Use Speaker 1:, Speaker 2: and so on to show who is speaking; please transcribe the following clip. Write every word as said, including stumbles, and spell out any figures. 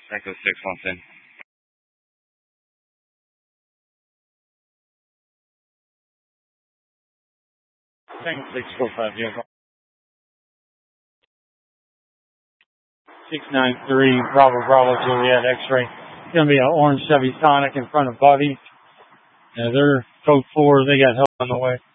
Speaker 1: Echo six wants in.
Speaker 2: Tango six four five vehicle. six nine three Bravo Bravo Juliet X-ray. It's going to be an orange Chevy Sonic in front of Buddy. Yeah, they're code four. They got help on the way.